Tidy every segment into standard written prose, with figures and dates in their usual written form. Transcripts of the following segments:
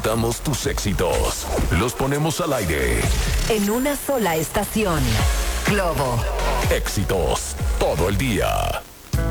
disfrutamos tus éxitos. Los ponemos al aire. En una sola estación. Globo. Éxitos todo el día.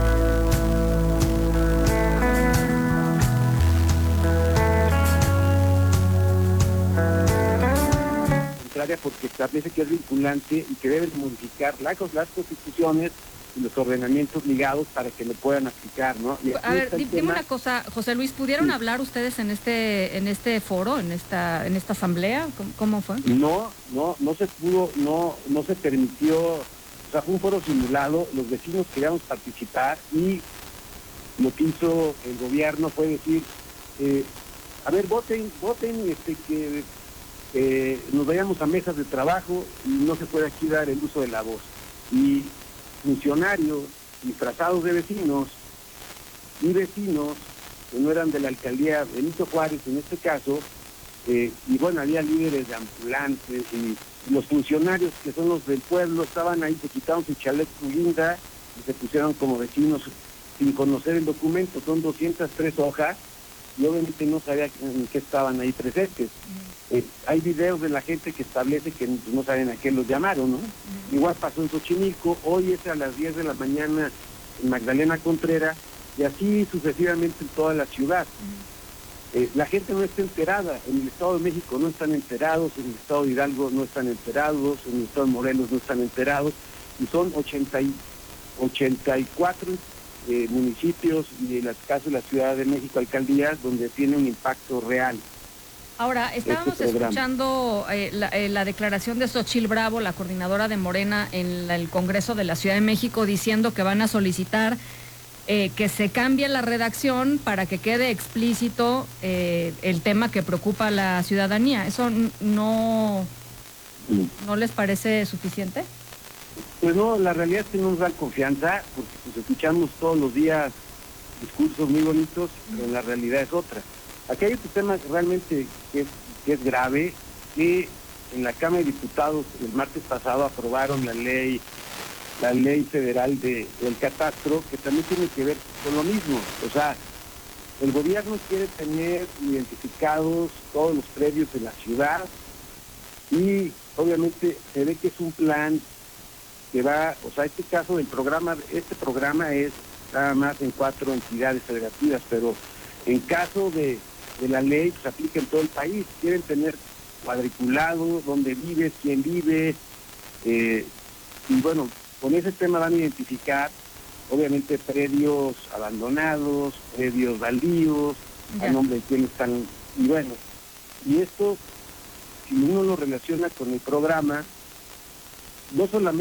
Porque establece que es vinculante y que deben modificar las constituciones y los ordenamientos ligados para que lo puedan aplicar, ¿no? Y a ver, dime una cosa, José Luis, ¿pudieron hablar ustedes en este foro, en esta asamblea? ¿Cómo fue? No se pudo, no se permitió, o sea, fue un foro simulado, los vecinos queríamos participar y lo que hizo el gobierno fue decir, a ver, voten, que nos vayamos a mesas de trabajo y no se puede aquí dar el uso de la voz. Y funcionarios disfrazados de vecinos y vecinos que no eran de la alcaldía Benito Juárez en este caso, y bueno, había líderes de ambulantes y los funcionarios que son los del pueblo estaban ahí, se quitaron su chaleco linda y se pusieron como vecinos sin conocer el documento. Son 203 hojas y obviamente no sabía en qué estaban ahí presentes. Hay videos de la gente que establece que no saben a qué los llamaron, ¿no? Igual pasó en Xochimilco, hoy es a las 10 de la mañana en Magdalena Contreras, y así sucesivamente en toda la ciudad. La gente no está enterada, en el Estado de México no están enterados, en el Estado de Hidalgo no están enterados, en el Estado de Morelos no están enterados, y son 84 municipios y en el caso de la Ciudad de México, alcaldías, donde tiene un impacto real. Ahora, estábamos escuchando la declaración de Xóchitl Bravo, la coordinadora de Morena en el Congreso de la Ciudad de México, diciendo que van a solicitar que se cambie la redacción para que quede explícito el tema que preocupa a la ciudadanía. ¿Eso no les parece suficiente? Pues no, la realidad es que no nos dan confianza, porque pues escuchamos todos los días discursos muy bonitos, pero la realidad es otra. Aquí hay otro tema realmente que es grave, que en la Cámara de Diputados el martes pasado aprobaron la ley federal del catastro, que también tiene que ver con lo mismo. O sea, el gobierno quiere tener identificados todos los predios de la ciudad y obviamente se ve que es un plan que va, o sea, este programa es nada más en 4 entidades federativas, pero en caso de la ley se aplica en todo el país. Quieren tener cuadriculado dónde vives, quién vive, y bueno, con ese tema van a identificar obviamente predios abandonados, predios baldíos, a nombre de quién están, y bueno, y esto, si uno lo relaciona con el programa, no solamente